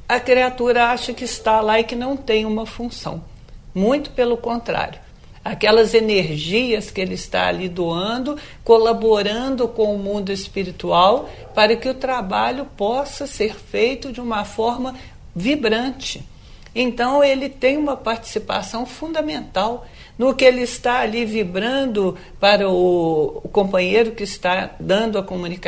a criatura acha que está lá e que não tem uma função. Muito pelo contrário. Aquelas energias que ele está ali doando, colaborando com o mundo espiritual para que o trabalho possa ser feito de uma forma vibrante. Então ele tem uma participação fundamental no que ele está ali vibrando para o companheiro que está dando a comunicação.